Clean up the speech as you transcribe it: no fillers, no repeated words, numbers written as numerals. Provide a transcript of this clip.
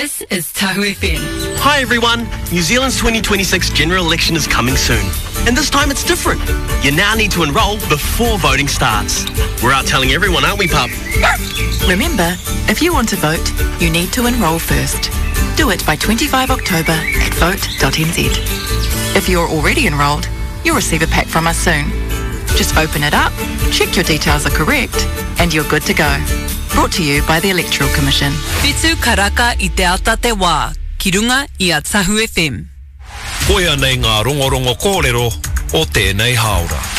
This is Tahu FM. Hi everyone, New Zealand's 2026 general election is coming soon. And this time it's different. You now need to enrol before voting starts. We're out telling everyone, aren't we, pup? Remember, if you want to vote, you need to enrol first. Do it by 25 October at vote.nz. If you're already enrolled, you'll receive a pack from us soon. Just open it up, check your details are correct, and you're good to go. Brought to you by the Electoral Commission. Whitu karaka I te ata te wā, ki runga I a Tahu FM. Koia nei ngā rongorongo kōrero o tēnei haora.